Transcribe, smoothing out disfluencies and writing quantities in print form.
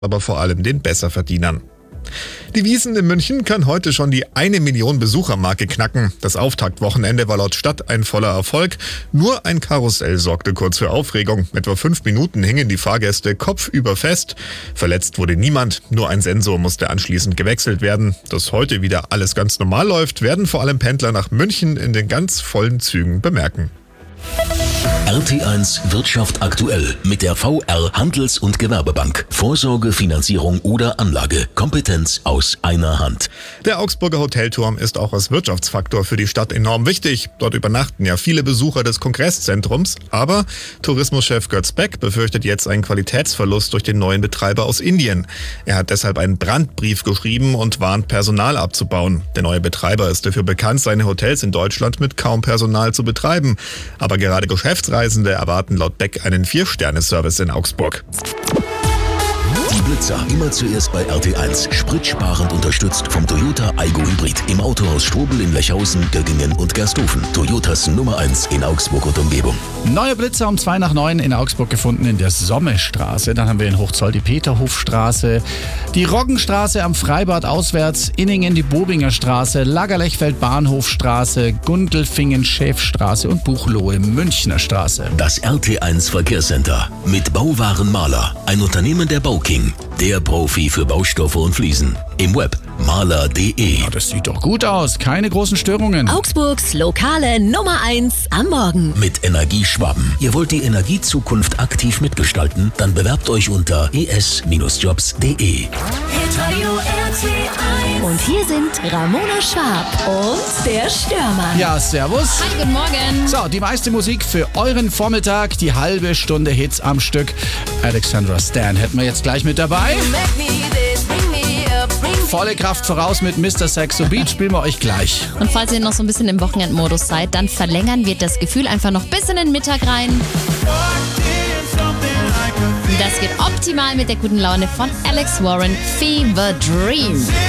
aber vor allem den Besserverdienern. Die Wiesn in München kann heute schon die 1 Million Besuchermarke knacken. Das Auftaktwochenende war laut Stadt ein voller Erfolg. Nur ein Karussell sorgte kurz für Aufregung. Etwa 5 Minuten hingen die Fahrgäste kopfüber fest. Verletzt wurde niemand, nur ein Sensor musste anschließend gewechselt werden. Dass heute wieder alles ganz normal läuft, werden vor allem Pendler nach München in den ganz vollen Zügen bemerken. RT1 Wirtschaft aktuell mit der VR Handels- und Gewerbebank. Vorsorge, Finanzierung oder Anlage. Kompetenz aus einer Hand. Der Augsburger Hotelturm ist auch als Wirtschaftsfaktor für die Stadt enorm wichtig. Dort übernachten ja viele Besucher des Kongresszentrums. Aber Tourismuschef Götz Beck befürchtet jetzt einen Qualitätsverlust durch den neuen Betreiber aus Indien. Er hat deshalb einen Brandbrief geschrieben und warnt, Personal abzubauen. Der neue Betreiber ist dafür bekannt, seine Hotels in Deutschland mit kaum Personal zu betreiben. Aber gerade Geschäftsreisende erwarten laut Beck einen 4-Sterne-Service in Augsburg. Die Blitzer immer zuerst bei RT1. Spritsparend unterstützt vom Toyota Aygo Hybrid. Im Autohaus Strobel in Lechhausen, Göggingen und Gersthofen. Toyotas Nummer 1 in Augsburg und Umgebung. Neue Blitzer um 8:45 in Augsburg gefunden in der Sommestraße. Dann haben wir in Hochzoll die Peterhofstraße, die Roggenstraße am Freibad auswärts, Inningen die Bobinger Straße, Lagerlechfeld Bahnhofstraße, Gundelfingen Schäfstraße und Buchloe Münchner Straße. Das RT1 Verkehrscenter mit Bauwarenmaler. Ein Unternehmen der Bauking. Der Profi für Baustoffe und Fliesen. Im Web maler.de. Ja, das sieht doch gut aus. Keine großen Störungen. Augsburgs lokale Nummer 1 am Morgen. Mit Energieschwaben. Ihr wollt die Energiezukunft aktiv mitgestalten? Dann bewerbt euch unter es-jobs.de. Und hier sind Ramona Schwab und der Störmann. Ja, servus. Hi, guten Morgen. So, die meiste Musik für euren Vormittag, die halbe Stunde Hits am Stück. Alexandra Stan hätten wir jetzt gleich mit dabei. Volle Kraft voraus mit Mr. Saxo Beat spielen wir euch gleich. Und falls ihr noch so ein bisschen im Wochenendmodus seid, dann verlängern wir das Gefühl einfach noch bis in den Mittag rein. Das geht optimal mit der guten Laune von Alex Warren, Fever Dream.